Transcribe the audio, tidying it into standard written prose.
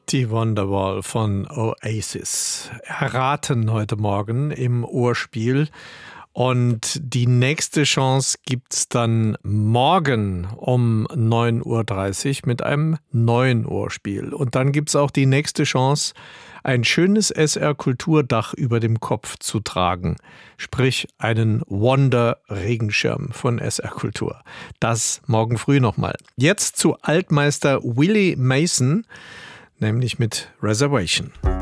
Die Wonderwall von Oasis. Erraten heute Morgen im Ohrspiel. Und die nächste Chance gibt's dann morgen um 9.30 Uhr mit einem neuen Ohrspiel. Und dann gibt's auch die nächste Chance, ein schönes SR-Kulturdach über dem Kopf zu tragen. Sprich, einen Wonder-Regenschirm von SR Kultur. Das morgen früh nochmal. Jetzt zu Altmeister Willie Mason, nämlich mit Reservation.